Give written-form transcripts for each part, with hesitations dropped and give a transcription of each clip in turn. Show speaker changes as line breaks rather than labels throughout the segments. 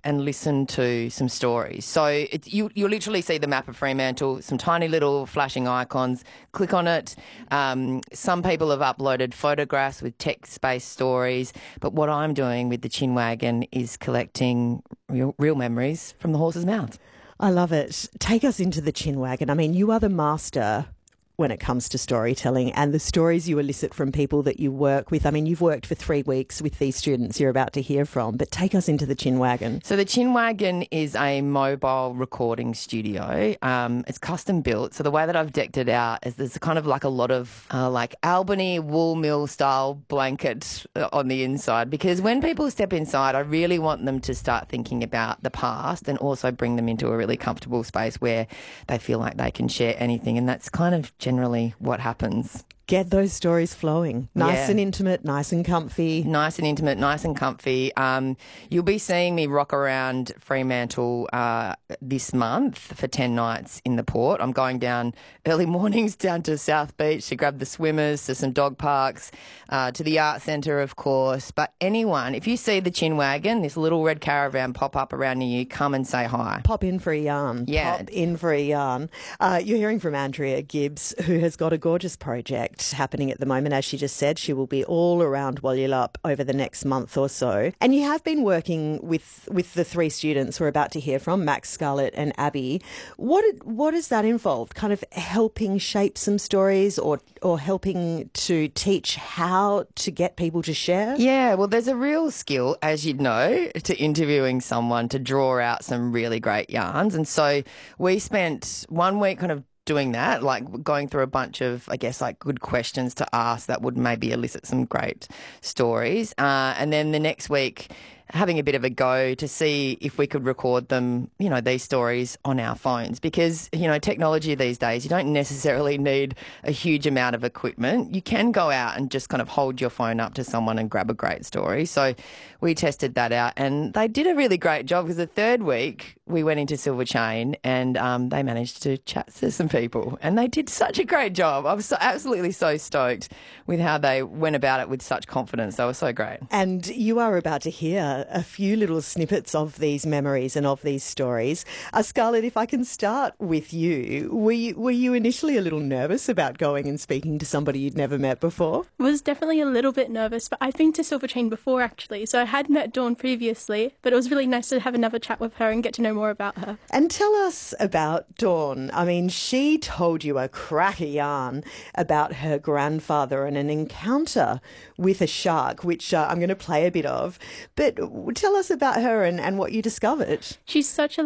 and listen to some stories. So you literally see the map of Fremantle, some tiny little flashing icons. Click on it. Some people have uploaded photographs with text-based stories, but what I'm doing with the Chin Wagon is collecting real memories from the horse's mouth.
I love it. Take us into the Chin Wagon. I mean, you are the master when it comes to storytelling and the stories you elicit from people that you work with. I mean, you've worked for 3 weeks with these students you're about to hear from, but take us into the Chin Wagon.
So the Chin Wagon is a mobile recording studio. It's custom built. So the way that I've decked it out is there's kind of like a lot of like Albany wool mill style blanket on the inside, because when people step inside, I really want them to start thinking about the past and also bring them into a really comfortable space where they feel like they can share anything. And that's kind of generally what happens.
Get those stories flowing. Nice and intimate, nice and comfy.
Nice and intimate, nice and comfy. You'll be seeing me rock around Fremantle this month for 10 nights in the port. I'm going down early mornings down to South Beach to grab the swimmers, to some dog parks, to the art centre, of course. But anyone, if you see the Chin Wagon, this little red caravan pop up around near you, come and say hi.
Pop in for a yarn.
Yeah.
Pop in for a yarn. You're hearing from Andrea Gibbs, who has got a gorgeous project happening at the moment. As she just said, she will be all around Walyalup over the next month or so. And you have been working with the 3 students we're about to hear from, Max, Scarlett and Abby. What does that involve? Kind of helping shape some stories or helping to teach how to get people to share?
Yeah, well, there's a real skill, as you'd know, to interviewing someone to draw out some really great yarns. And so we spent 1 week kind of doing that, like going through a bunch of, I guess, like good questions to ask that would maybe elicit some great stories. And then the next week, having a bit of a go to see if we could record them, you know, these stories on our phones, because, you know, technology these days, you don't necessarily need a huge amount of equipment. You can go out and just kind of hold your phone up to someone and grab a great story. So we tested that out and they did a really great job, because the 3rd week we went into Silver Chain and they managed to chat to some people and they did such a great job. I was absolutely so stoked with how they went about it with such confidence. They were so great.
And you are about to hear a few little snippets of these memories and of these stories. Scarlett, if I can start with you, were you initially a little nervous about going and speaking to somebody you'd never met before?
Was definitely a little bit nervous, but I've been to Silver Chain before actually, so I had met Dawn previously, but it was really nice to have another chat with her and get to know more about her.
And tell us about Dawn. I mean, she told you a cracker yarn about her grandfather and an encounter with a shark, which I'm going to play a bit of. But tell us about her and what you discovered.
She's such a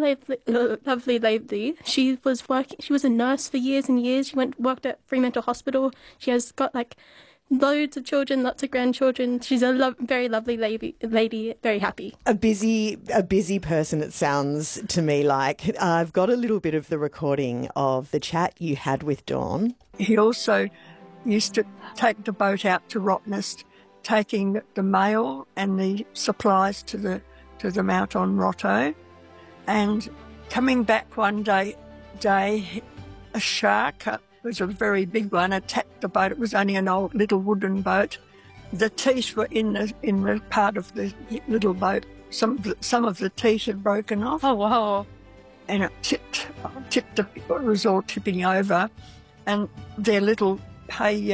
lovely lady. She was a nurse for years and years. She worked at Fremantle Hospital. She has got like loads of children, lots of grandchildren. She's a very lovely lady, very happy. A busy
person, it sounds to me like. I've got a little bit of the recording of the chat you had with Dawn.
He also used to take the boat out to Rottnest, taking the mail and the supplies to the mount on Rotto. And coming back one day, a shark, it was a very big one, attacked the boat. It was only an old little wooden boat. The teeth were in the part of the little boat. Some of the teeth had broken off.
Oh, wow.
And it tipped, it was all tipping over. And their little pay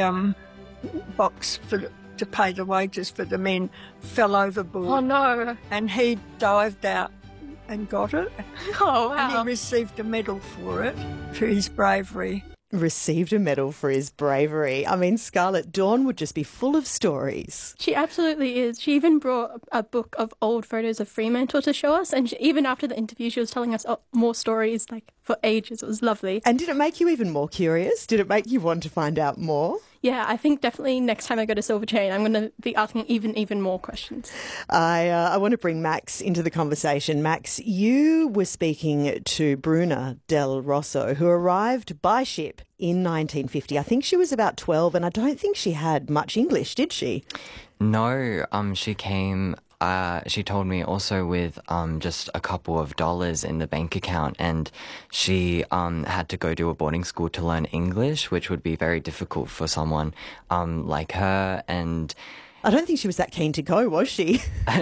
box to pay the wages for the men fell overboard.
Oh, no.
And he dived out and got it.
Oh, wow.
And he received a medal for it, for his bravery.
Received a medal for his bravery. I mean, Scarlett, Dawn would just be full of stories.
She absolutely is. She even brought a book of old photos of Fremantle to show us, and even after the interview she was telling us more stories, like, for ages. It was lovely.
And did it make you even more curious? Did it make you want to find out more?
Yeah, I think definitely next time I go to Silver Chain, I'm going to be asking even more questions.
I want to bring Max into the conversation. Max, you were speaking to Bruna Del Rosso, who arrived by ship in 1950. I think she was about 12, and I don't think she had much English, did she?
No, she came... she told me also with just a couple of dollars in the bank account, and she had to go to a boarding school to learn English, which would be very difficult for someone like her. And
I don't think she was that keen to go, was she?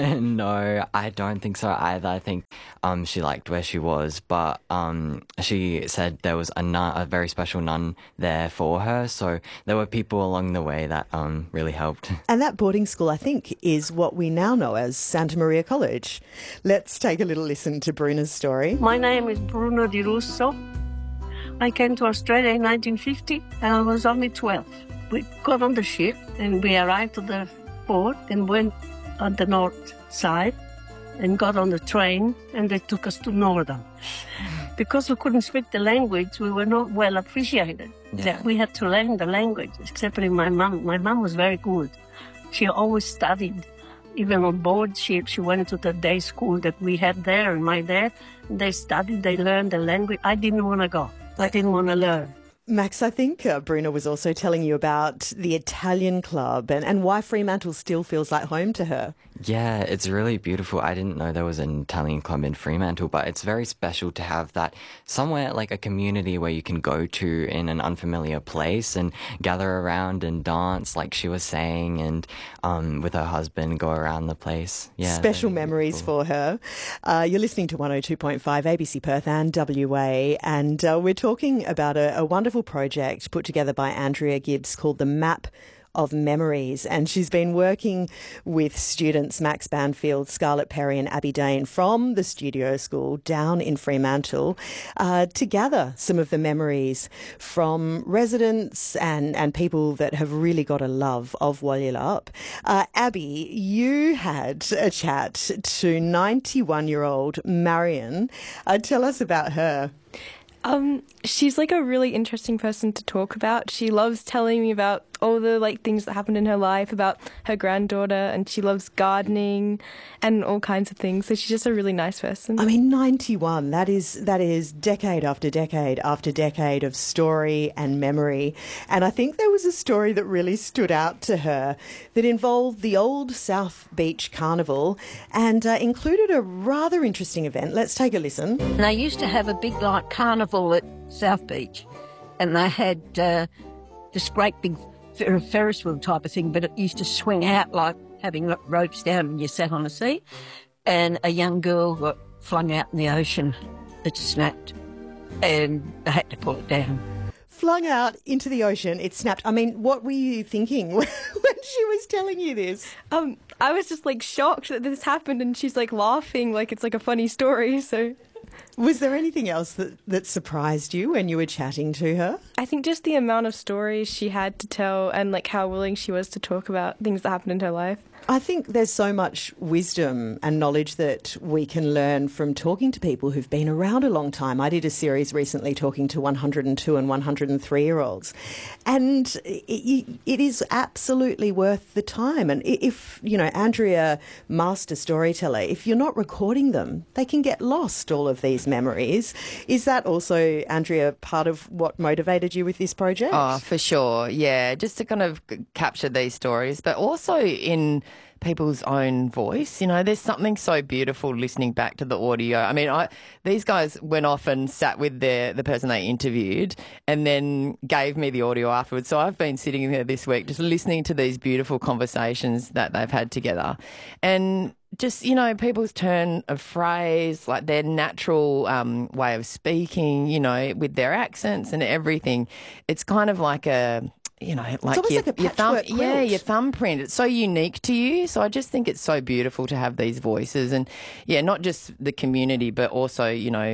No, I don't think so either. I think she liked where she was, but she said there was a very special nun there for her, so there were people along the way that really helped.
And that boarding school, I think, is what we now know as Santa Maria College. Let's take a little listen to Bruna's story.
My name is Bruno Di Russo. I came to Australia in 1950 and I was only 12. We got on the ship and we arrived at the port and went on the north side and got on the train and they took us to Northern. Because we couldn't speak the language, we were not well appreciated.
Yeah.
That we had to learn the language, except for my mum. My mum was very good. She always studied. Even on board ship, she went to the day school that we had there and my dad. They studied, they learned the language. I didn't want to go. I didn't want to learn.
Max, I think Bruna was also telling you about the Italian club and why Fremantle still feels like home to her.
Yeah, it's really beautiful. I didn't know there was an Italian club in Fremantle, but it's very special to have that somewhere, like a community where you can go to in an unfamiliar place and gather around and dance, like she was saying, and with her husband go around the place. Yeah,
Special memories for her. You're listening to 102.5 ABC Perth and WA, and we're talking about a wonderful project put together by Andrea Gibbs called the Map of Memories, and she's been working with students Max Banfield, Scarlett Perry and Abby Dane from the Studio School down in Fremantle to gather some of the memories from residents and people that have really got a love of Walyalup. Abby, you had a chat to 91-year-old Marion. Tell us about her.
She's like a really interesting person to talk about. She loves telling me about all the things that happened in her life, about her granddaughter, and she loves gardening and all kinds of things. So she's just a really nice person.
I mean, 91, that is decade after decade after decade of story and memory. And I think there was a story that really stood out to her that involved the old South Beach Carnival and included a rather interesting event. Let's take a listen.
And they used to have a big carnival at South Beach, and they had this great big Ferris wheel type of thing, but it used to swing out like having ropes down and you sat on a seat, and a young girl got flung out in the ocean. It snapped and they had to pull it down.
Flung out into the ocean, it snapped. I mean, what were you thinking when she was telling you this?
I was just shocked that this happened, and she's laughing like it's a funny story. So
was there anything else that surprised you when you were chatting to her?
I think just the amount of stories she had to tell and how willing she was to talk about things that happened in her life.
I think there's so much wisdom and knowledge that we can learn from talking to people who've been around a long time. I did a series recently talking to 102 and 103-year-olds, and it is absolutely worth the time. And if, Andrea, master storyteller, if you're not recording them, they can get lost, all of these memories. Is that also, Andrea, part of what motivated you with this project?
Oh, for sure. Yeah, just to kind of capture these stories, but also in people's own voice. There's something so beautiful listening back to the audio. I mean, these guys went off and sat with the person they interviewed and then gave me the audio afterwards. So I've been sitting there this week just listening to these beautiful conversations that they've had together. And just, people's turn of phrase, their natural way of speaking, with their accents and everything. It's kind of like a...
it's almost like a patchwork quilt.
Yeah, your thumbprint. It's so unique to you. So I just think it's so beautiful to have these voices, and not just the community, but also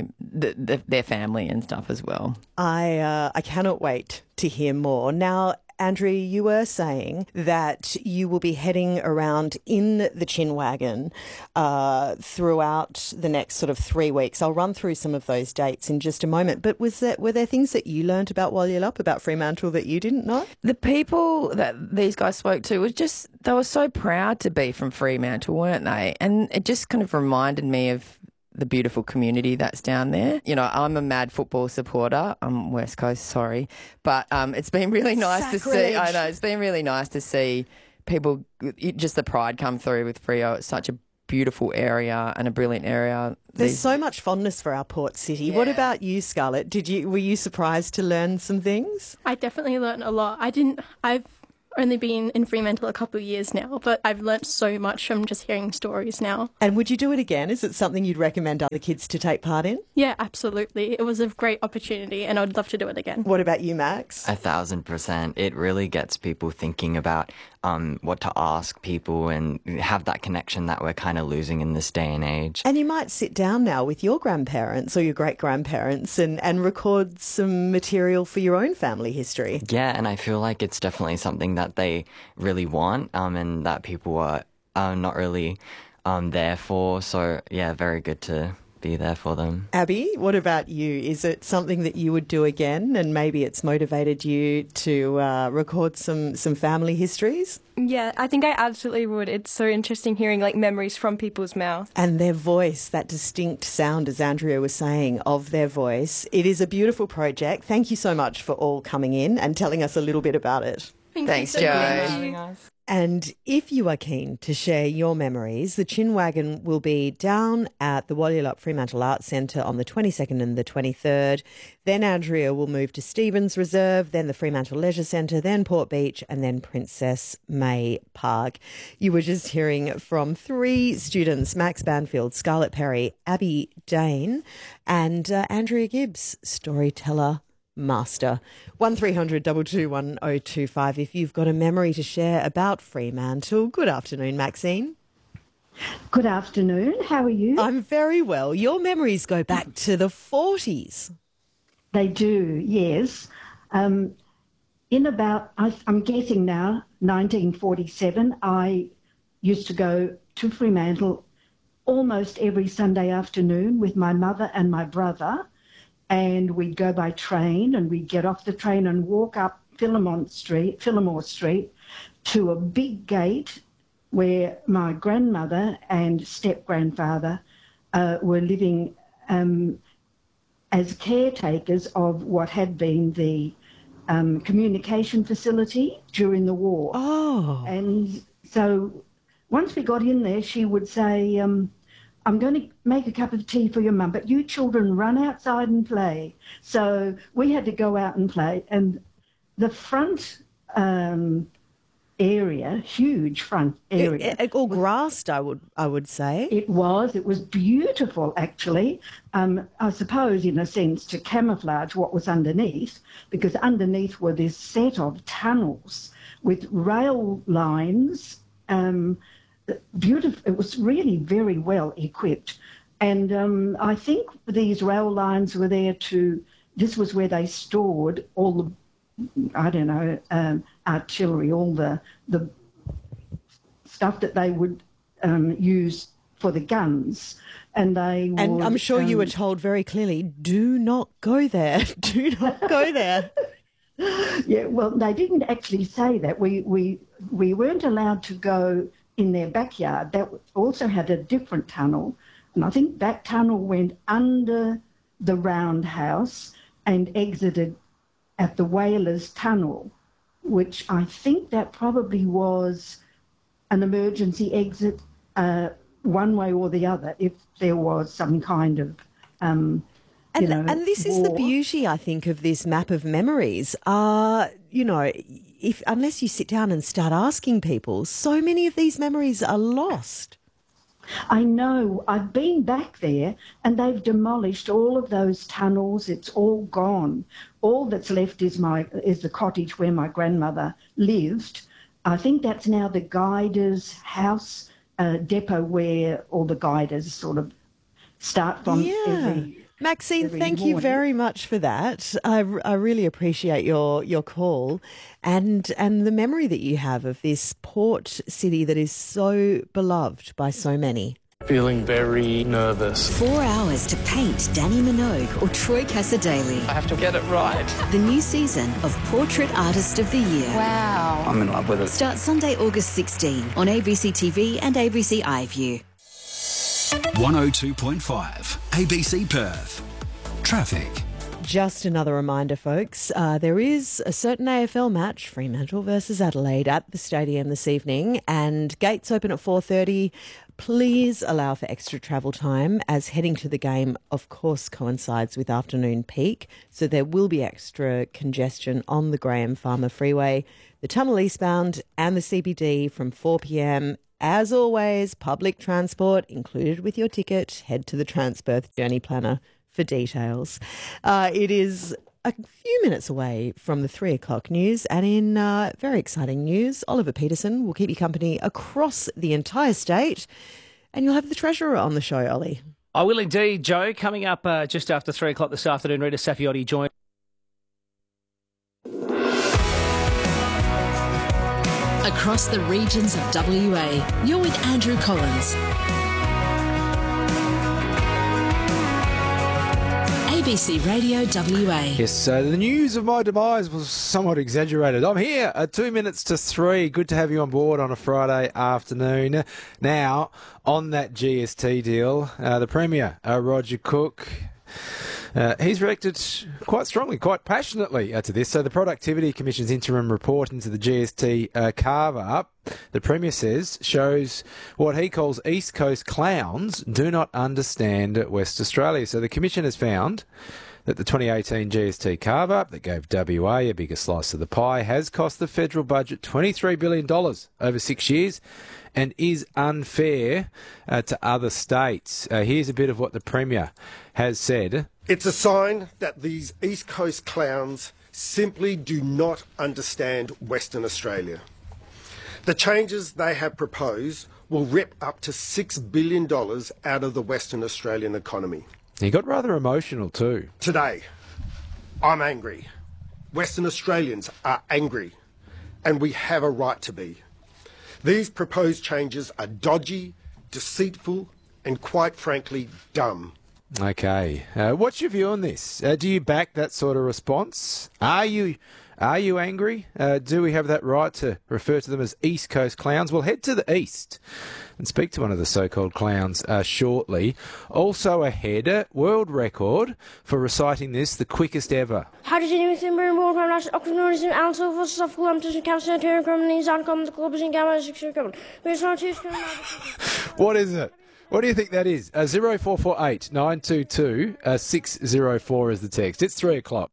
their family and stuff as well.
I cannot wait to hear more. Now, Andrea, you were saying that you will be heading around in the Chin Wagon throughout the next sort of 3 weeks. I'll run through some of those dates in just a moment. But were there things that you learned about Walyalup, about Fremantle, that you didn't know?
The people that these guys spoke to they were so proud to be from Fremantle, weren't they? And it just kind of reminded me of the beautiful community that's down there. I'm a mad football supporter. I'm West Coast, sorry. But it's been really nice to see. I know, it's been really nice to see people, just the pride come through with Freo. It's such a beautiful area and a brilliant area.
There's so much fondness for our port city. Yeah. What about you, Scarlett? Were you surprised to learn some things?
I definitely learned a lot. I've only been in Fremantle a couple of years now, but I've learnt so much from just hearing stories now.
And would you do it again? Is it something you'd recommend other kids to take part in?
Yeah, absolutely. It was a great opportunity and I'd love to do it again.
What about you, Max?
1,000%. It really gets people thinking about what to ask people and have that connection that we're kind of losing in this day and age.
And you might sit down now with your grandparents or your great-grandparents and record some material for your own family history.
Yeah, and I feel like it's definitely something that they really want and that people are not really there for. So, yeah, very good to be there for them.
Abby, what about you? Is it something that you would do again, and maybe it's motivated you to record some family histories?
Yeah, I think I absolutely would. It's so interesting hearing like memories from people's mouth.
And their voice, that distinct sound, as Andrea was saying, of their voice. It is a beautiful project. Thank you so much for all coming in and telling us a little bit about it.
Thanks,
you so
Jo.
much.
And if you are keen to share your memories, the Chin Wagon will be down at the Walyalup Fremantle Arts Centre on the 22nd and the 23rd. Then Andrea will move to Stevens Reserve, then the Fremantle Leisure Centre, then Port Beach, and then Princess May Park. You were just hearing from 3 students, Max Banfield, Scarlett Perry, Abby Dane, and Andrea Gibbs, storyteller master. 1300 221 1025 if you've got a memory to share about Fremantle. Good afternoon, Maxine.
Good afternoon. How are you?
I'm very well. Your memories go back to the 40s.
They do, yes. I'm guessing now, 1947, I used to go to Fremantle almost every Sunday afternoon with my mother and my brother. And we'd go by train and we'd get off the train and walk up Fillmore Street to a big gate where my grandmother and step-grandfather were living as caretakers of what had been the communication facility during the war.
Oh.
And so once we got in there, she would say, I'm going to make a cup of tea for your mum, but you children run outside and play. So we had to go out and play. And the front area, huge front area.
All grassed, I would say.
It was beautiful, actually. I suppose, in a sense, to camouflage what was underneath, because underneath were this set of tunnels with rail lines, beautiful. It was really very well equipped. And I think these rail lines were there this was where they stored all the, artillery, all the stuff that they would use for the guns. And
I'm sure you were told very clearly, do not go there. Do not go there.
Yeah, well, they didn't actually say that. We weren't allowed to go in their backyard. That also had a different tunnel, and I think that tunnel went under the roundhouse and exited at the Whalers Tunnel, which I think that probably was an emergency exit one way or the other if there was some kind of
And this is the beauty, I think, of this map of memories. Unless you sit down and start asking people, so many of these memories are lost.
I know. I've been back there and they've demolished all of those tunnels. It's all gone. All that's left is the cottage where my grandmother lived. I think that's now the guider's house depot where all the guiders sort of start from.
Yeah. Maxine, thank you very much for that. I really appreciate your call and the memory that you have of this port city that is so beloved by so many.
Feeling very nervous.
4 hours to paint Danny Minogue or Troy Cassar-Daley.
I have to get it right.
The new season of Portrait Artist of the Year.
Wow.
I'm in love with it.
Starts Sunday, August 16 on ABC TV and ABC iView.
102.5 ABC Perth. Traffic.
Just another reminder, folks, there is a certain AFL match, Fremantle versus Adelaide, at the stadium this evening, and gates open at 4:30. Please allow for extra travel time, as heading to the game, of course, coincides with afternoon peak, so there will be extra congestion on the Graham Farmer Freeway, the tunnel eastbound and the CBD from 4 p.m. As always, public transport included with your ticket. Head to the Transperth Journey Planner for details. It is a few minutes away from the 3 o'clock news, and in very exciting news, Oliver Peterson will keep you company across the entire state, and you'll have the Treasurer on the show, Ollie.
I will indeed, Joe. Coming up just after 3 o'clock this afternoon, Rita Safiotti joins.
Across the regions of WA, you're with Andrew Collins. ABC Radio WA.
Yes, the news of my demise was somewhat exaggerated. I'm here at 2 minutes to 3. Good to have you on board on a Friday afternoon. Now, on that GST deal, the Premier, Roger Cook, he's reacted quite strongly, quite passionately to this. So the Productivity Commission's interim report into the GST carve-up, the Premier says, shows what he calls East Coast clowns do not understand West Australia. So the Commission has found that the 2018 GST carve-up that gave WA a bigger slice of the pie has cost the federal budget $23 billion over 6 years and is unfair to other states. Here's a bit of what the Premier has said.
It's a sign that these East Coast clowns simply do not understand Western Australia. The changes they have proposed will rip up to $6 billion out of the Western Australian economy.
He got rather emotional too.
Today, I'm angry. Western Australians are angry, and we have a right to be. These proposed changes are dodgy, deceitful, and quite frankly, dumb.
Okay. What's your view on this? Do you back that sort of response? Are you angry? Do we have that right to refer to them as East Coast clowns? We'll head to the east and speak to one of the so-called clowns shortly. Also ahead, world record for reciting this, the quickest ever.
What
is it? What do you think that is? 0448 922 604 is the text. It's 3 o'clock.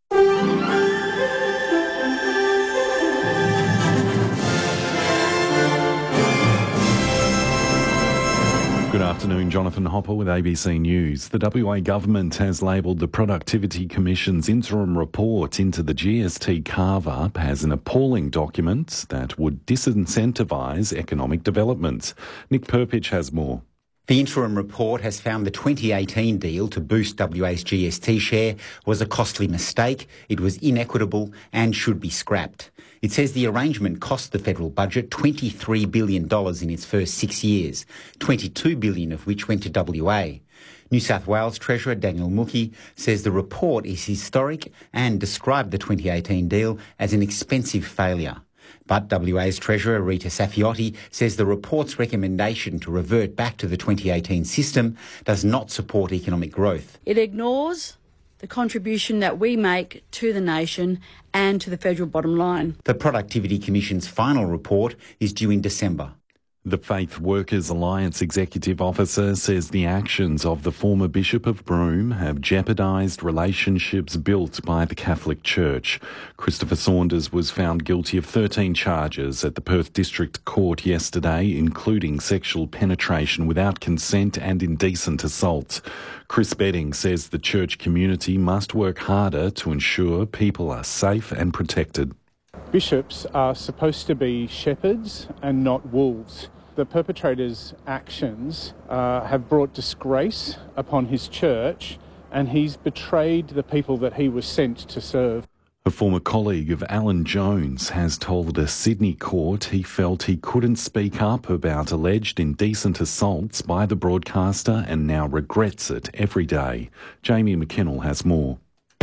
Good afternoon, Jonathan Hopper with ABC News. The WA government has labelled the Productivity Commission's interim report into the GST carve-up as an appalling document that would disincentivise economic development. Nick Perpich has more.
The interim report has found the 2018 deal to boost WA's GST share was a costly mistake, it was inequitable and should be scrapped. It says the arrangement cost the federal budget $23 billion in its first 6 years, $22 billion of which went to WA. New South Wales Treasurer Daniel Mookhey says the report is historic and described the 2018 deal as an expensive failure. But WA's Treasurer Rita Safiotti says the report's recommendation to revert back to the 2018 system does not support economic growth.
It ignores the contribution that we make to the nation and to the federal bottom line.
The Productivity Commission's final report is due in December.
The Faith Workers Alliance Executive Officer says the actions of the former Bishop of Broome have jeopardised relationships built by the Catholic Church. Christopher Saunders was found guilty of 13 charges at the Perth District Court yesterday, including sexual penetration without consent and indecent assault. Chris Bedding says the church community must work harder to ensure people are safe and protected.
Bishops are supposed to be shepherds and not wolves. The perpetrator's actions have brought disgrace upon his church, and he's betrayed the people that he was sent to serve.
A former colleague of Alan Jones has told a Sydney court he felt he couldn't speak up about alleged indecent assaults by the broadcaster and now regrets it every day. Jamie McKinnell has more.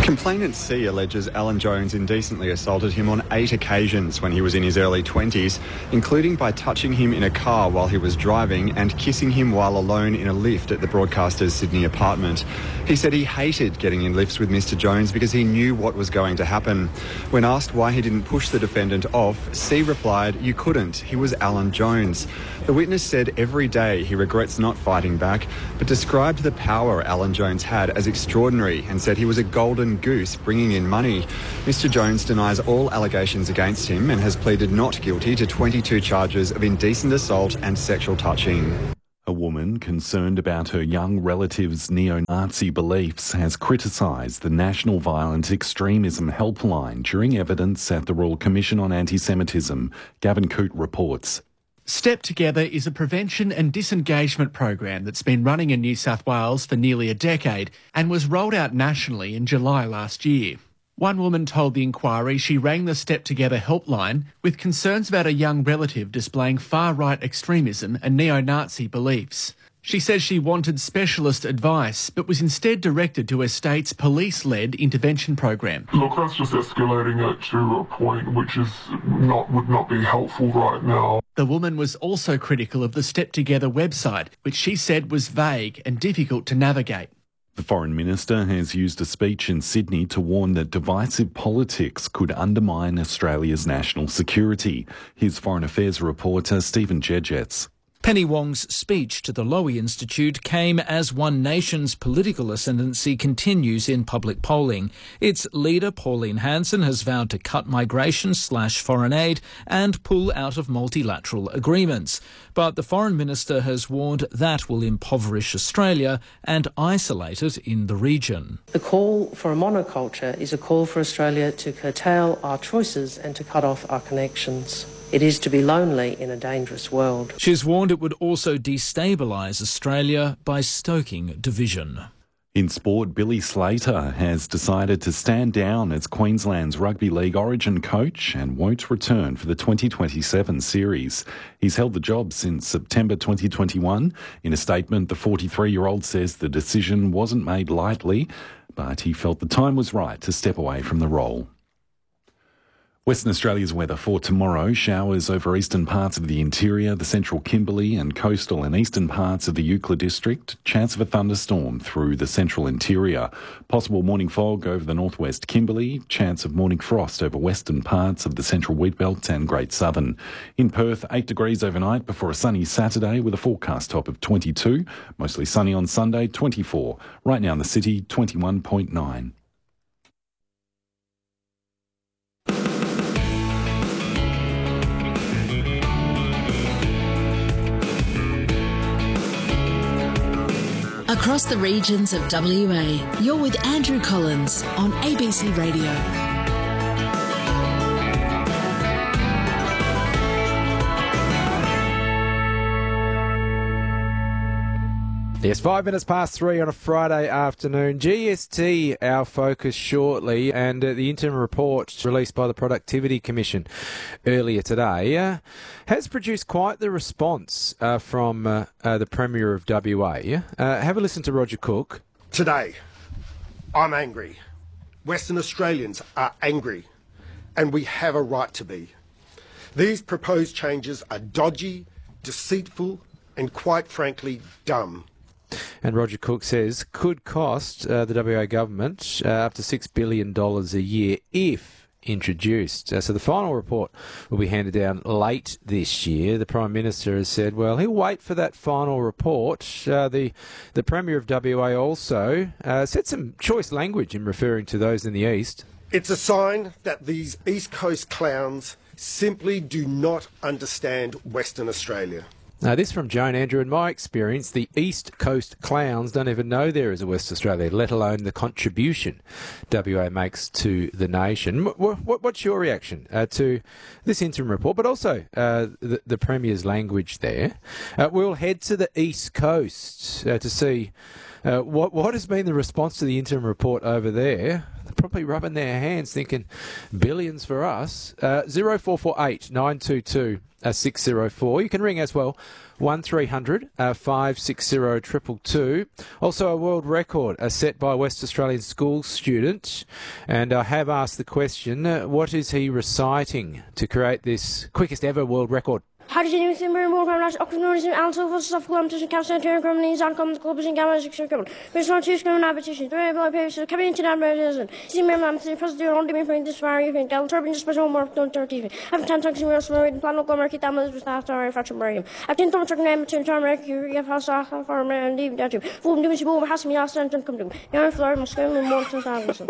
Complainant C alleges Alan Jones indecently assaulted him on 8 occasions when he was in his early 20s, including by touching him in a car while he was driving and kissing him while alone in a lift at the broadcaster's Sydney apartment. He said he hated getting in lifts with Mr Jones because he knew what was going to happen. When asked why he didn't push the defendant off, C replied, "You couldn't. He was Alan Jones." The witness said every day he regrets not fighting back, but described the power Alan Jones had as extraordinary and said he was a golden goose bringing in money. Mr Jones denies all allegations against him and has pleaded not guilty to 22 charges of indecent assault and sexual touching.
A woman concerned about her young relative's neo-Nazi beliefs has criticised the National Violent Extremism Helpline during evidence at the Royal Commission on Anti-Semitism. Gavin Coote reports.
Step Together is a prevention and disengagement program that's been running in New South Wales for nearly a decade and was rolled out nationally in July last year. One woman told the inquiry she rang the Step Together helpline with concerns about a young relative displaying far-right extremism and neo-Nazi beliefs. She says she wanted specialist advice, but was instead directed to her state's police-led intervention program.
Look, that's just escalating it to a point which would not be helpful right now.
The woman was also critical of the Step Together website, which she said was vague and difficult to navigate.
The Foreign Minister has used a speech in Sydney to warn that divisive politics could undermine Australia's national security. Here's Foreign Affairs reporter Stephen Jedgetts.
Penny Wong's speech to the Lowy Institute came as One Nation's political ascendancy continues in public polling. Its leader, Pauline Hanson, has vowed to cut migration/foreign aid and pull out of multilateral agreements. But the Foreign Minister has warned that will impoverish Australia and isolate it in the region.
The call for a monoculture is a call for Australia to curtail our choices and to cut off our connections. It is to be lonely in a dangerous world.
She's warned it would also destabilise Australia by stoking division.
In sport, Billy Slater has decided to stand down as Queensland's Rugby League Origin coach and won't return for the 2027 series. He's held the job since September 2021. In a statement, the 43-year-old says the decision wasn't made lightly, but he felt the time was right to step away from the role. Western Australia's weather for tomorrow: showers over eastern parts of the interior, the central Kimberley and coastal and eastern parts of the Euclid district. Chance of a thunderstorm through the central interior. Possible morning fog over the northwest Kimberley. Chance of morning frost over western parts of the central Wheatbelt and Great Southern. In Perth, 8 degrees overnight before a sunny Saturday with a forecast top of 22. Mostly sunny on Sunday, 24. Right now in the city, 21.9.
Across the regions of WA, you're with Andrew Collins on ABC Radio.
Yes, 5 minutes past 3 on a Friday afternoon. GST, our focus shortly, and the interim report released by the Productivity Commission earlier today has produced quite the response from the Premier of WA. Have a listen to Roger Cook.
Today, I'm angry. Western Australians are angry, and we have a right to be. These proposed changes are dodgy, deceitful, and quite frankly, dumb.
And Roger Cook says could cost the WA government up to $6 billion a year if introduced. So the final report will be handed down late this year. The Prime Minister has said, well, he'll wait for that final report. The Premier of WA also said some choice language in referring to those in the East.
It's a sign that these East Coast clowns simply do not understand Western Australia.
Now, this from Joan Andrew. In my experience, the East Coast clowns don't even know there is a West Australia, let alone the contribution WA makes to the nation. What's your reaction to this interim report, but also the Premier's language there? We'll head to the East Coast to see What has been the response to the interim report over there? They're probably rubbing their hands thinking, billions for us. 0448 922 604. You can ring as well, 1300 560 222. Also a world record set by a West Australian school student. And I have asked the question, what is he reciting to create this quickest ever world record?
Hydrogen within marine water carbon oxygen, alpha, stuff, kilometers, calcium, chromium, zoncom, globus, and gamma, 6 carbon. There's not 2 screen competition, 3 blood papers, coming into that medicine. See me, I'm the president on the this fire, you can tell turbine just special more than 30. I've 10 times in real slow, and plan to market damage with after our fashion brain. I've 10 times name to turmeric, you have house off for a man, leave that too. Fool doing some has me last and come to. Young Florida must go in more than 1,000.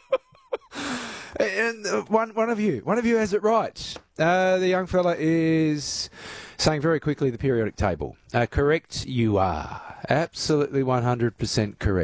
And one of you has it right. The young fella is saying very quickly the periodic table. Correct, you are. Absolutely 100% correct.